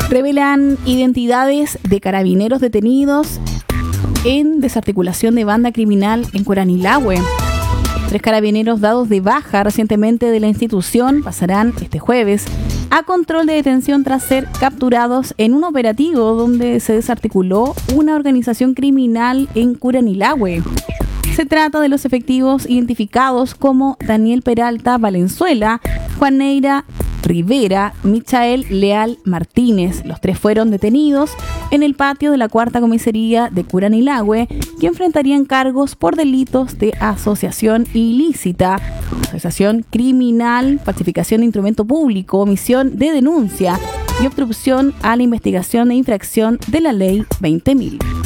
Revelan identidades de carabineros detenidos en desarticulación de banda criminal en Curanilahue. 3 carabineros dados de baja recientemente de la institución pasarán este jueves a control de detención tras ser capturados en un operativo donde se desarticuló una organización criminal en Curanilahue. Se trata de los efectivos identificados como Daniel Peralta Valenzuela, Juan Neira Rivera, Michael Leal Martínez. Los 3 fueron detenidos en el patio de la cuarta comisaría de Curanilahue y enfrentarían cargos por delitos de asociación ilícita, asociación criminal, falsificación de instrumento público, omisión de denuncia y obstrucción a la investigación e infracción de la ley 20.000.